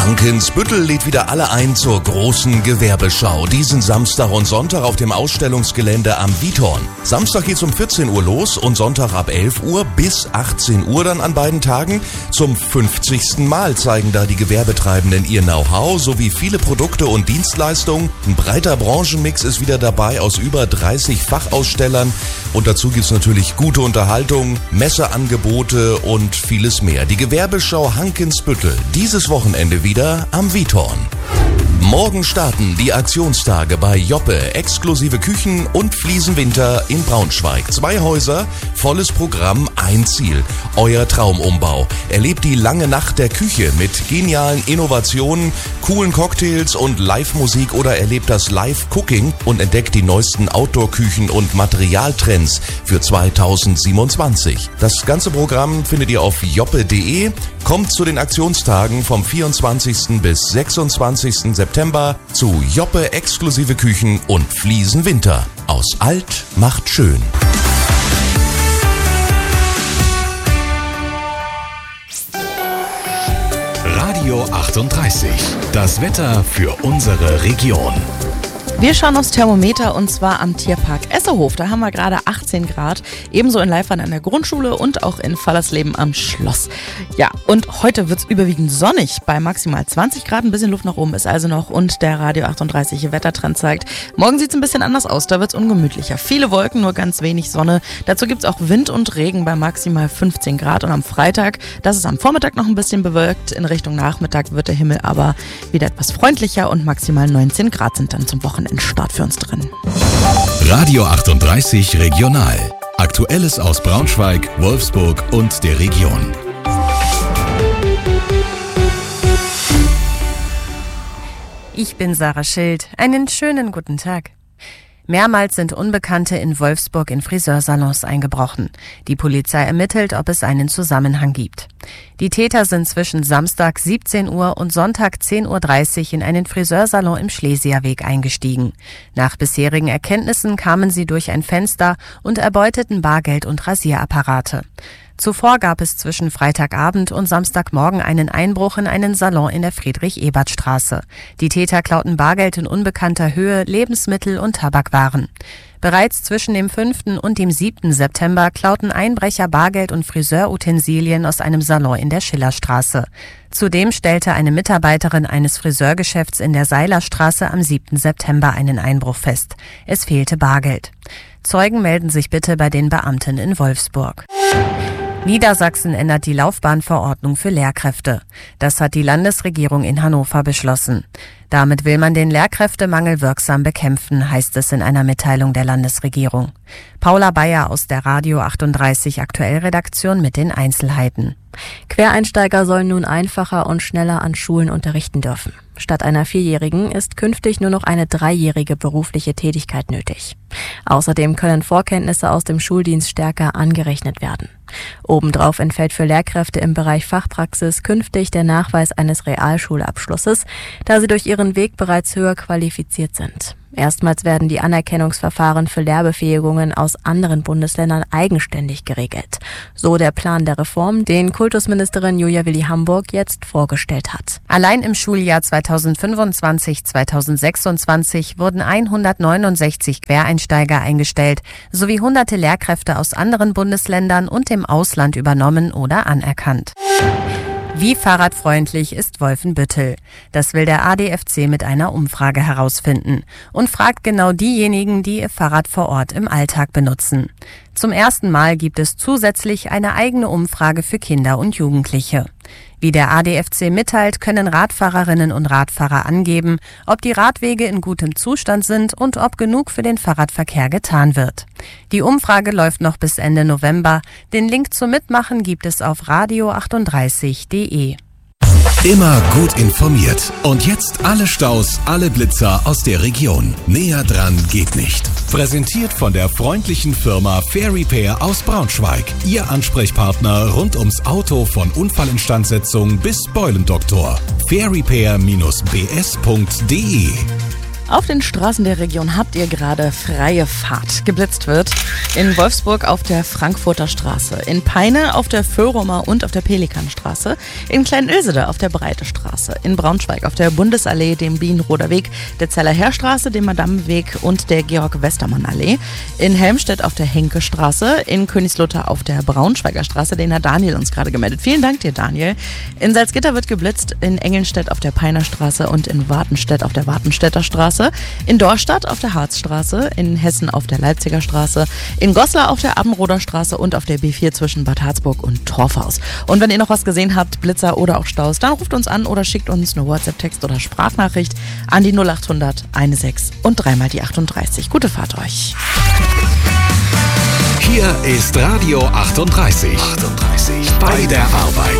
Hankensbüttel lädt wieder alle ein zur großen Gewerbeschau. Diesen Samstag und Sonntag auf dem Ausstellungsgelände am Viethorn. Samstag geht's um 14 Uhr los und Sonntag ab 11 Uhr bis 18 Uhr dann an beiden Tagen. Zum 50. Mal zeigen da die Gewerbetreibenden ihr Know-how sowie viele Produkte und Dienstleistungen. Ein breiter Branchenmix ist wieder dabei aus über 30 Fachausstellern. Und dazu gibt's natürlich gute Unterhaltung, Messeangebote und vieles mehr. Die Gewerbeschau Hankensbüttel. Dieses Wochenende wieder am Viethorn. Morgen starten die Aktionstage bei Joppe, exklusive Küchen und Fliesenwinter in Braunschweig. 2 Häuser, volles Programm, ein Ziel. Euer Traumumbau. Erlebt die lange Nacht der Küche mit genialen Innovationen, coolen Cocktails und Live-Musik oder erlebt das Live-Cooking und entdeckt die neuesten Outdoor-Küchen und Materialtrends für 2027. Das ganze Programm findet ihr auf joppe.de. Kommt zu den Aktionstagen vom 24. bis 26. September zu Joppe exklusive Küchen und Fliesenwinter. Aus alt macht schön. Radio 38. Das Wetter für unsere Region. Wir schauen aufs Thermometer und zwar am Tierpark Essehof. Da haben wir gerade 18 Grad, ebenso in Leifern an der Grundschule und auch in Fallersleben am Schloss. Ja, und heute wird es überwiegend sonnig bei maximal 20 Grad. Ein bisschen Luft nach oben ist also noch und der Radio 38 Wettertrend zeigt, morgen sieht es ein bisschen anders aus, da wird es ungemütlicher. Viele Wolken, nur ganz wenig Sonne. Dazu gibt es auch Wind und Regen bei maximal 15 Grad und am Freitag, das ist am Vormittag noch ein bisschen bewölkt. In Richtung Nachmittag wird der Himmel aber wieder etwas freundlicher und maximal 19 Grad sind dann zum Wochenende. Start für uns drin. Radio 38 Regional. Aktuelles aus Braunschweig, Wolfsburg und der Region. Ich bin Sarah Schild. Einen schönen guten Tag. Mehrmals sind Unbekannte in Wolfsburg in Friseursalons eingebrochen. Die Polizei ermittelt, ob es einen Zusammenhang gibt. Die Täter sind zwischen Samstag 17 Uhr und Sonntag 10.30 Uhr in einen Friseursalon im Schlesierweg eingestiegen. Nach bisherigen Erkenntnissen kamen sie durch ein Fenster und erbeuteten Bargeld und Rasierapparate. Zuvor gab es zwischen Freitagabend und Samstagmorgen einen Einbruch in einen Salon in der Friedrich-Ebert-Straße. Die Täter klauten Bargeld in unbekannter Höhe, Lebensmittel und Tabakwaren. Bereits zwischen dem 5. und dem 7. September klauten Einbrecher Bargeld und Friseurutensilien aus einem Salon in der Schillerstraße. Zudem stellte eine Mitarbeiterin eines Friseurgeschäfts in der Seilerstraße am 7. September einen Einbruch fest. Es fehlte Bargeld. Zeugen melden sich bitte bei den Beamten in Wolfsburg. Niedersachsen ändert die Laufbahnverordnung für Lehrkräfte. Das hat die Landesregierung in Hannover beschlossen. Damit will man den Lehrkräftemangel wirksam bekämpfen, heißt es in einer Mitteilung der Landesregierung. Paula Bayer aus der Radio 38 Aktuellredaktion mit den Einzelheiten. Quereinsteiger sollen nun einfacher und schneller an Schulen unterrichten dürfen. Statt einer 4-jährigen ist künftig nur noch eine 3-jährige berufliche Tätigkeit nötig. Außerdem können Vorkenntnisse aus dem Schuldienst stärker angerechnet werden. Obendrauf entfällt für Lehrkräfte im Bereich Fachpraxis künftig der Nachweis eines Realschulabschlusses, da sie durch ihren Weg bereits höher qualifiziert sind. Erstmals werden die Anerkennungsverfahren für Lehrbefähigungen aus anderen Bundesländern eigenständig geregelt. So der Plan der Reform, den Kultusministerin Julia Willi-Hamburg jetzt vorgestellt hat. Allein im Schuljahr 2025/2026 wurden 169 Quereinsteiger eingestellt, sowie hunderte Lehrkräfte aus anderen Bundesländern und dem Ausland übernommen oder anerkannt. Wie fahrradfreundlich ist Wolfenbüttel? Das will der ADFC mit einer Umfrage herausfinden und fragt genau diejenigen, die ihr Fahrrad vor Ort im Alltag benutzen. Zum ersten Mal gibt es zusätzlich eine eigene Umfrage für Kinder und Jugendliche. Wie der ADFC mitteilt, können Radfahrerinnen und Radfahrer angeben, ob die Radwege in gutem Zustand sind und ob genug für den Fahrradverkehr getan wird. Die Umfrage läuft noch bis Ende November. Den Link zum Mitmachen gibt es auf radio38.de. Immer gut informiert. Und jetzt alle Staus, alle Blitzer aus der Region. Näher dran geht nicht. Präsentiert von der freundlichen Firma Fair Repair aus Braunschweig. Ihr Ansprechpartner rund ums Auto von Unfallinstandsetzung bis Beulendoktor. fairrepair-bs.de. Auf den Straßen der Region habt ihr gerade freie Fahrt. Geblitzt wird In Wolfsburg auf der Frankfurter Straße, in Peine auf der Föhrumer und auf der Pelikanstraße, in Klein-Ilsede auf der Breite Straße, in Braunschweig auf der Bundesallee, dem Bienenroder Weg, der Zeller Heerstraße, dem Madameweg und der Georg-Westermann-Allee, in Helmstedt auf der Henke-Straße, in Königslutter auf der Braunschweiger Straße, den hat Daniel uns gerade gemeldet. Vielen Dank dir, Daniel. In Salzgitter wird geblitzt, in Engelnstedt auf der Peiner Straße und in Wartenstedt auf der Wartenstädter Straße, in Dorstadt auf der Harzstraße, in Hessen auf der Leipziger Straße, in Goslar auf der Abbenroder Straße und auf der B4 zwischen Bad Harzburg und Torfhaus. Und wenn ihr noch was gesehen habt, Blitzer oder auch Staus, dann ruft uns an oder schickt uns eine WhatsApp-Text oder Sprachnachricht an die 0800 16 und 3 mal die 38. Gute Fahrt euch. Hier ist Radio 38. Bei der Arbeit.